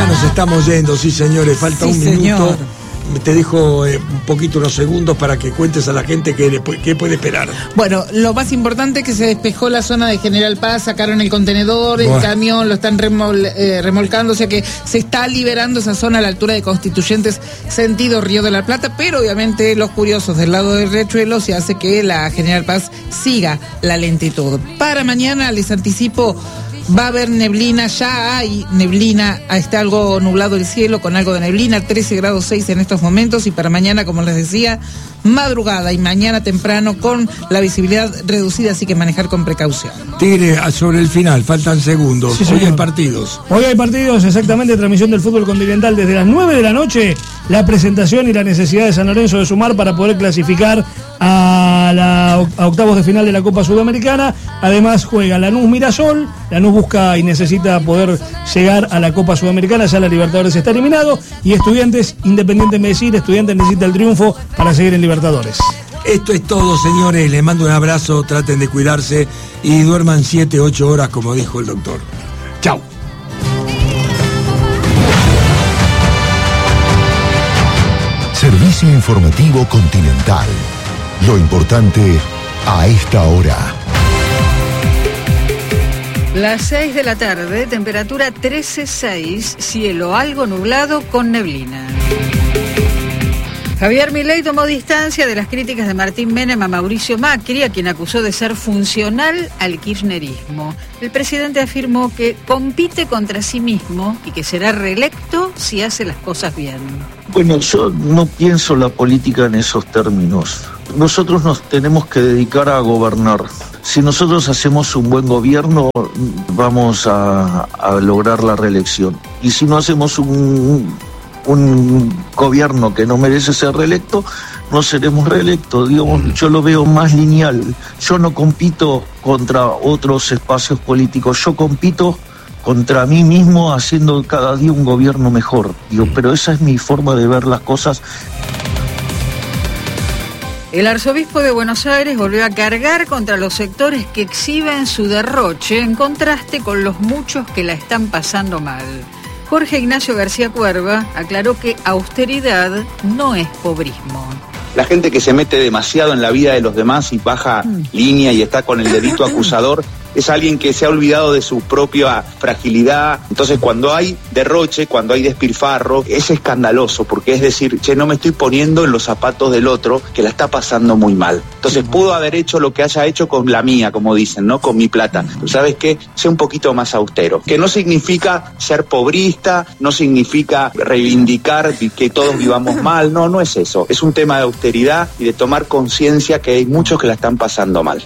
Ya nos estamos yendo, sí señores, falta un minuto. Señor. Te dejo un poquito, unos segundos para que cuentes a la gente qué puede esperar. Bueno, lo más importante es que se despejó la zona de General Paz, sacaron el contenedor, el camión, lo están remolcando, o sea que se está liberando esa zona a la altura de Constituyentes, sentido Río de la Plata, pero obviamente los curiosos del lado del Riachuelo se hace que la General Paz siga la lentitud. Para mañana les anticipo, va a haber neblina, ya hay neblina, está algo nublado el cielo con algo de neblina, 13 grados 6 en estos momentos, y para mañana, como les decía, madrugada y mañana temprano con la visibilidad reducida, así que manejar con precaución. Tigre, sobre el final, faltan segundos. Sí, hoy hay partidos. Hoy hay partidos, exactamente, transmisión del fútbol continental desde las 9 de la noche, la presentación y la necesidad de San Lorenzo de sumar para poder clasificar a octavos de final de la Copa Sudamericana. Además juega Lanús Mirasol, Lanús busca y necesita poder llegar a la Copa Sudamericana, ya la Libertadores está eliminado, y Estudiantes, Independiente Medellín, Estudiantes necesita el triunfo para seguir en Libertadores. Esto es todo, señores, les mando un abrazo, traten de cuidarse y duerman 7-8 horas como dijo el doctor. Chau. Servicio informativo Continental. Lo importante a esta hora. Las 6 de la tarde, temperatura 13,6, cielo algo nublado con neblina. Javier Milei tomó distancia de las críticas de Martín Menem a Mauricio Macri, a quien acusó de ser funcional al kirchnerismo. El presidente afirmó que compite contra sí mismo y que será reelecto si hace las cosas bien. Bueno, yo no pienso la política en esos términos. Nosotros nos tenemos que dedicar a gobernar. Si nosotros hacemos un buen gobierno, vamos a lograr la reelección. Y si no hacemos un gobierno que no merece ser reelecto, no seremos reelectos. Digamos, yo lo veo más lineal. Yo no compito contra otros espacios políticos, yo compito contra mí mismo haciendo cada día un gobierno mejor. Pero esa es mi forma de ver las cosas. El arzobispo de Buenos Aires volvió a cargar contra los sectores que exhiben su derroche, en contraste con los muchos que la están pasando mal. Jorge Ignacio García Cuerva aclaró que austeridad no es pobrismo. La gente que se mete demasiado en la vida de los demás y baja línea y está con el dedito acusador es alguien que se ha olvidado de su propia fragilidad. Entonces, cuando hay derroche, cuando hay despilfarro, es escandaloso, porque es decir, che, no me estoy poniendo en los zapatos del otro que la está pasando muy mal. Entonces, pudo haber hecho lo que haya hecho con la mía, como dicen, ¿no? Con mi plata. Pero ¿sabes qué? Sé un poquito más austero. Que no significa ser pobrista, no significa reivindicar que todos vivamos mal. No, no es eso. Es un tema de austeridad y de tomar conciencia que hay muchos que la están pasando mal.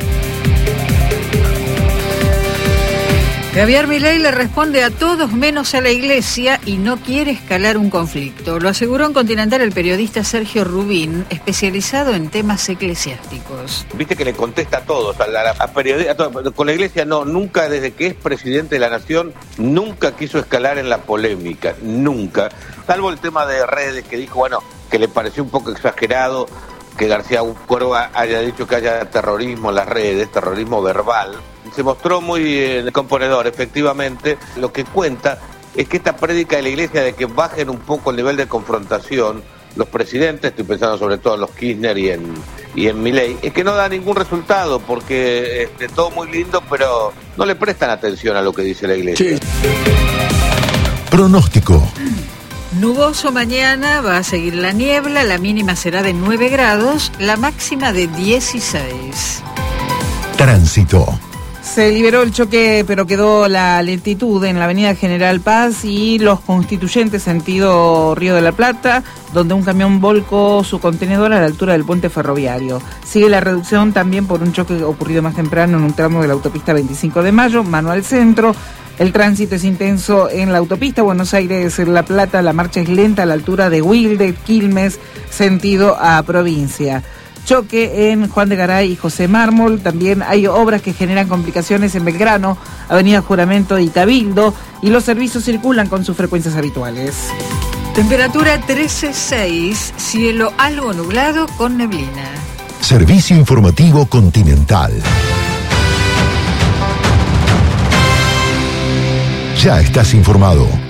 Javier Milei le responde a todos menos a la Iglesia y no quiere escalar un conflicto. Lo aseguró en Continental el periodista Sergio Rubín, especializado en temas eclesiásticos. Viste que le contesta a todos, a periodistas, con la Iglesia no, nunca desde que es presidente de la Nación, nunca quiso escalar en la polémica, nunca. Salvo el tema de redes que dijo, bueno, que le pareció un poco exagerado que García Cuerva haya dicho que haya terrorismo en las redes, terrorismo verbal. Se mostró muy componedor, efectivamente. Lo que cuenta es que esta prédica de la Iglesia de que bajen un poco el nivel de confrontación los presidentes, estoy pensando sobre todo en los Kirchner y en Milei, es que no da ningún resultado, porque todo muy lindo, pero no le prestan atención a lo que dice la Iglesia. Sí. Pronóstico. Nuboso mañana, va a seguir la niebla, la mínima será de 9 grados, la máxima de 16. Tránsito. Se liberó el choque, pero quedó la lentitud en la avenida General Paz y Los Constituyentes, sentido Río de la Plata, donde un camión volcó su contenedor a la altura del puente ferroviario. Sigue la reducción también por un choque ocurrido más temprano en un tramo de la autopista 25 de Mayo, mano al centro. El tránsito es intenso en la autopista Buenos Aires-La Plata, la marcha es lenta a la altura de Wilde, Quilmes, sentido a provincia. Choque en Juan de Garay y José Mármol. También hay obras que generan complicaciones en Belgrano, Avenida Juramento y Cabildo, y los servicios circulan con sus frecuencias habituales. Temperatura 13,6, cielo algo nublado con neblina. Servicio informativo Continental. Ya estás informado.